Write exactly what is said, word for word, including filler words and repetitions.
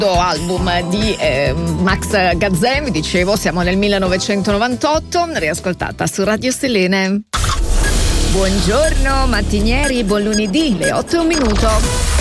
album di eh, Max Gazzè, vi dicevo, siamo nel millenovecentonovantotto, riascoltata su Radio Selene. Buongiorno mattinieri, buon lunedì, le otto e un minuto.